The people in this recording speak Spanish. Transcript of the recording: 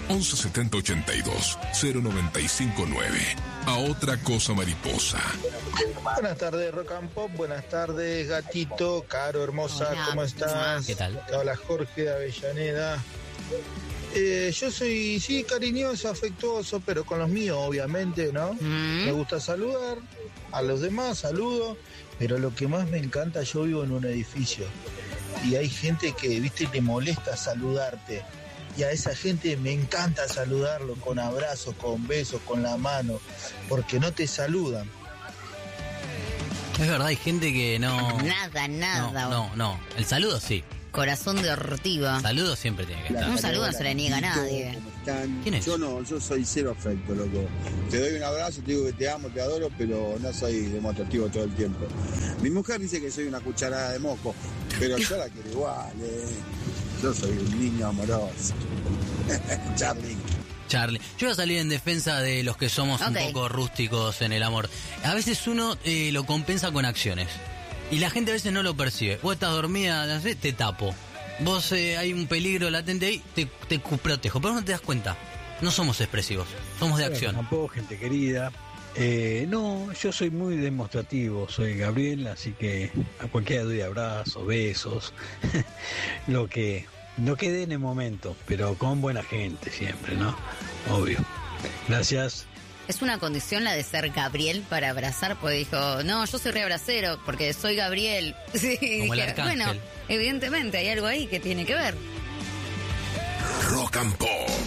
11 70 82 0959. A otra cosa mariposa. Buenas tardes, Rock and Pop. Buenas tardes, gatito, Caro, hermosa. Hola, ¿Cómo estás? ¿qué tal? Te habla Jorge de Avellaneda. Yo soy, sí, cariñoso, afectuoso, pero con los míos, obviamente, ¿no? Me gusta saludar, a los demás saludo, pero lo que más me encanta, yo vivo en un edificio y hay gente que, viste, le molesta saludarte. Y a esa gente me encanta saludarlo con abrazos, con besos, con la mano, porque no te saludan. Es verdad, hay gente que no... Nada. No. El saludo sí. Corazón de ortiva. Saludo siempre tiene que estar. Un saludo no se le niega a nadie. ¿Cómo están? ¿Quién es? Yo soy cero afecto, loco. Te doy un abrazo, te digo que te amo, te adoro, pero no soy demostrativo todo el tiempo. Mi mujer dice que soy una cucharada de moco, pero yo la quiero igual, Yo soy un niño amoroso. Charlie. Yo voy a salir en defensa de los que somos un poco rústicos en el amor. A veces uno lo compensa con acciones. Y la gente a veces no lo percibe. Vos estás dormida, no sé, te tapo. Vos hay un peligro latente ahí, te protejo. Pero no te das cuenta. No somos expresivos, somos de acción. Tampoco, gente querida. No, yo soy muy demostrativo. Soy Gabriel, así que a cualquiera doy abrazos, besos. Lo que dé en el momento, pero con buena gente siempre, ¿no? Obvio. Gracias. Es una condición la de ser Gabriel para abrazar, porque dijo, no, yo soy reabracero, porque soy Gabriel. Sí, como el dije, arcángel. bueno, evidentemente hay algo ahí que tiene que ver. Rock and Pop.